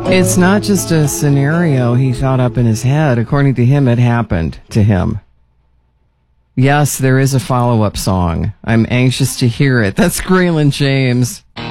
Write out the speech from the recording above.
It's not just a scenario he thought up in his head. According to him, it happened to him. Yes, there is a follow-up song. I'm anxious to hear it. That's Graylin James.